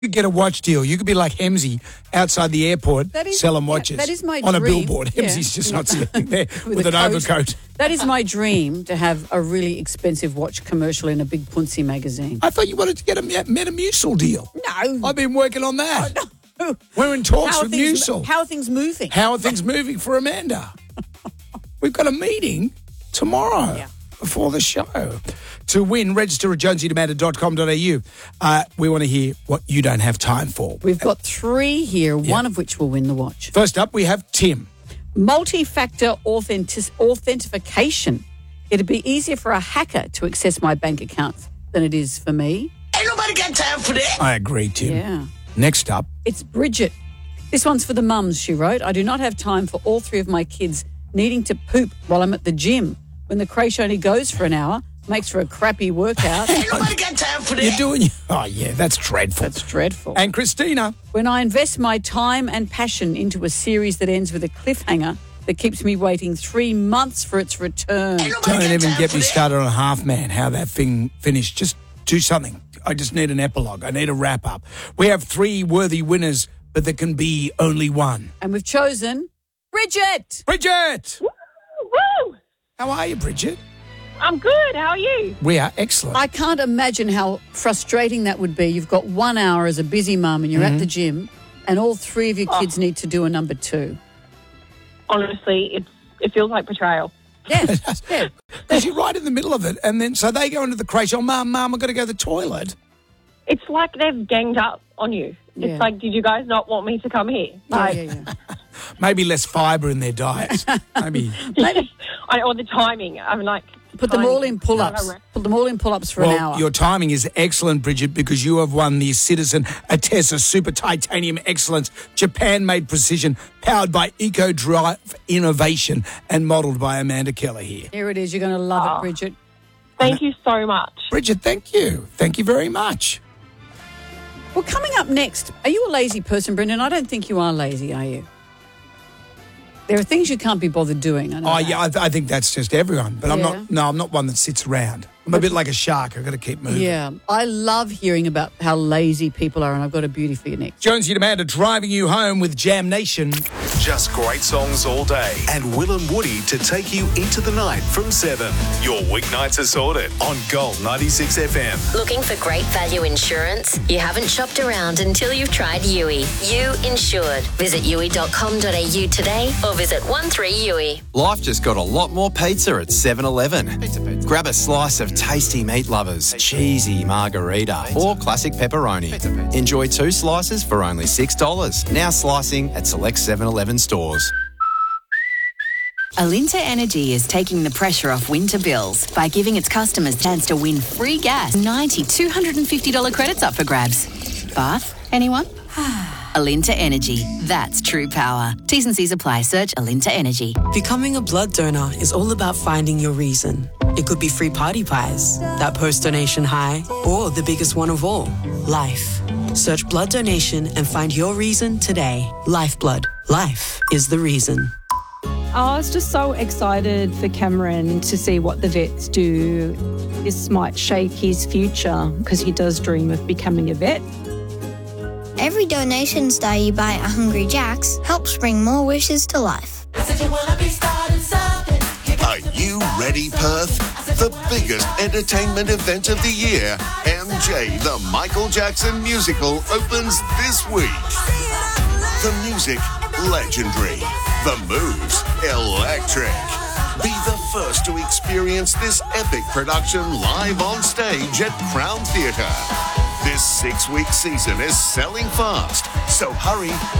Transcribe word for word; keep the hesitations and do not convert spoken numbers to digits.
You could get a watch deal. You could be like Hemsy outside the airport That is- selling yeah, watches that is my on a dream. billboard. Yeah. Hemsy's just not sitting there with, With an a coat. overcoat. That is my dream, to have a really expensive watch commercial in a big Punzi magazine. I thought you wanted to get a Metamucil deal. No. I've been working on that. No. We're in talks How are with things, Musil. how are things moving? How are things moving for Amanda? We've got a meeting tomorrow Yeah. before the show. To win, register at jonesy amanda dot com dot a u. Uh, we want to hear what you don't have time for. We've got three here, one of which will win the watch. First up, we have Tim. Multi-factor authentic- authentication. It'd be easier for a hacker to access my bank accounts than it is for me. Ain't nobody got time for that. I agree, Tim. Yeah. Next up, It's Bridget. This one's for the mums, she wrote. I do not have time for all three of my kids needing to poop while I'm at the gym. When the creche only goes for an hour, makes for a crappy workout. Ain't nobody got time for that. you're doing... Oh, yeah, that's dreadful. That's dreadful. And Christina. When I invest my time and passion into a series that ends with a cliffhanger that keeps me waiting three months for its return. Ain't nobody Don't got even time get for me that. started on Half Man, how that thing finished. Just do something. I just need an epilogue. I need a wrap-up. We have three worthy winners, but there can be only one. And we've chosen Bridget. Bridget! Woo! How are you, Bridget? I'm good. How are you? We are excellent. I can't imagine how frustrating that would be. You've got one hour as a busy mum and you're Mm-hmm. at the gym and all three of your kids need to do a number two. Honestly, it's it feels like betrayal. Yeah, yeah. Because you're right in the middle of it, and then so they go into the creche. Oh, mum, mum, I've got to go to the toilet. It's like they've ganged up on you. Yeah. It's like, did you guys not want me to come here? Yeah, Like, yeah, yeah. Maybe less fibre in their diets. Maybe. I, or the timing. I'm like, Put them timing. all in pull-ups. Put them all in pull-ups for an Well, hour. your timing is excellent, Bridget, because you have won the Citizen Atessa Super Titanium Excellence Japan-made precision, powered by Eco Drive Innovation and modelled by Amanda Keller here. Here it is. You're going to love Oh. it, Bridget. Thank you so much. Bridget, thank you. Thank you very much. Well, coming up next, are you a lazy person, Brendan? I don't think you are lazy, are you? There are things you can't be bothered doing. I know Oh, that. yeah, I, th- I think that's just everyone. But I'm Yeah. not, no, I'm not one that sits around. I'm a bit like a shark. I've got to keep moving. Yeah, I love hearing about how lazy people are, and I've got a beauty for you next. Jonesy and Amanda driving you home with Jam Nation. Just great songs all day. And Will and Woody to take you into the night from seven. Your weeknights are sorted on Gold ninety-six F M. Looking for great value insurance? You haven't shopped around until you've tried U I. You Insured. Visit U I dot com dot a u today or visit one three U I. Life just got a lot more pizza at seven eleven. Grab a slice of tasty meat lovers, cheesy margarita, or classic pepperoni. Enjoy two slices for only six dollars. Now slicing at select seven eleven stores. Alinta Energy is taking the pressure off winter bills by giving its customers a chance to win free gas. ninety two hundred fifty dollars credits up for grabs. Bath? Anyone? Alinta Energy. That's true power. T's and C's apply. Search Alinta Energy. Becoming a blood donor is all about finding your reason. It could be free party pies, that post-donation high, or the biggest one of all, life. Search blood donation and find your reason today. Lifeblood. Life is the reason. I was just so excited for Cameron to see what the vets do. This might shape his future because he does dream of becoming a vet. Every donation star you buy at Hungry Jack's helps bring more wishes to life. Are you ready, Perth? The biggest entertainment event of the year, M J the Michael Jackson Musical, opens this week. The music, legendary. The moves, electric. Be the first to experience this epic production live on stage at Crown Theatre. This six-week season is selling fast, so hurry